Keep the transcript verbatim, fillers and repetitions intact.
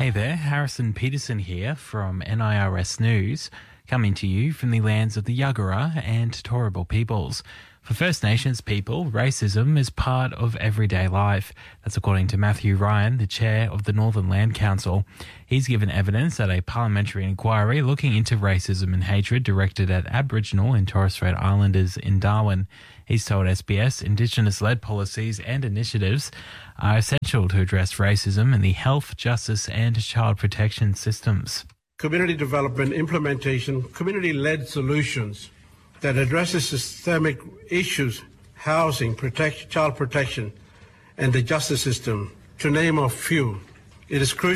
Hey there, Harrison Peterson here from N I R S News, coming to you from the lands of the Yagara and Turrbal peoples. For First Nations people, racism is part of everyday life. That's according to Matthew Ryan, the chair of the Northern Land Council. He's given evidence at a parliamentary inquiry looking into racism and hatred directed at Aboriginal and Torres Strait Islanders in Darwin. He's told S B S Indigenous-led policies and initiatives are essential to address racism in the health, justice and child protection systems. Community development, implementation, community-led solutions that addresses systemic issues, housing, protect, child protection, and the justice system, to name a few. It is crucial